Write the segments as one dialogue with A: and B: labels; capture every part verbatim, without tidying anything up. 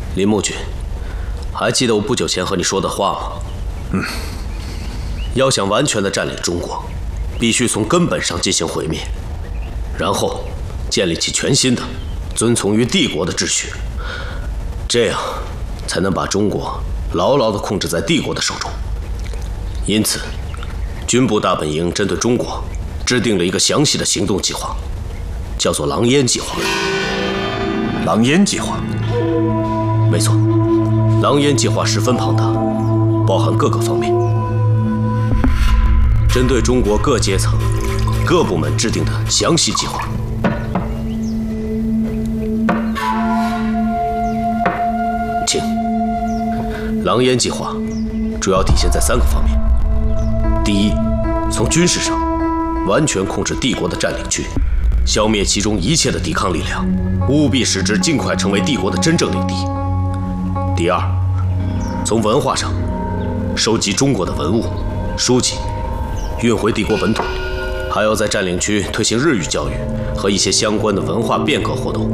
A: 林木君，还记得我不久前和你说的话吗？
B: 嗯。
A: 要想完全的占领中国，必须从根本上进行毁灭，然后建立起全新的、遵从于帝国的秩序，这样才能把中国牢牢地控制在帝国的手中。因此，军部大本营针对中国制定了一个详细的行动计划，叫做“狼烟计划”。
B: 狼烟计划？
A: 没错，狼烟计划十分庞大，包含各个方面，针对中国各阶层、各部门制定的详细计划。请，狼烟计划主要体现在三个方面。第一，从军事上完全控制帝国的占领区，消灭其中一切的抵抗力量，务必使之尽快成为帝国的真正领地。第二，从文化上收集中国的文物、书籍，运回帝国本土，还要在占领区推行日语教育和一些相关的文化变革活动。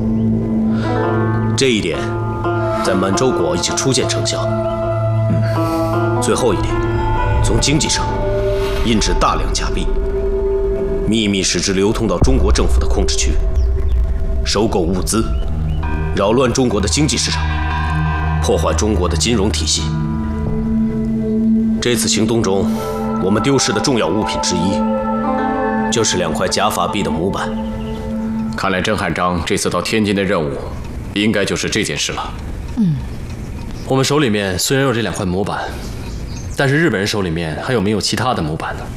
A: 这一点在满洲国已经初见成效。嗯，最后一点，从经济上印制大量假币，秘密使之流通到中国政府的控制区，收购物资，扰乱中国的经济市场，破坏中国的金融体系。这次行动中，我们丢失的重要物品之一，就是两块假法币的模板。
C: 看来甄汉章这次到天津的任务，应该就是这件事了。
D: 嗯，我们手里面虽然有这两块模板，但是日本人手里面还有没有其他的模板呢？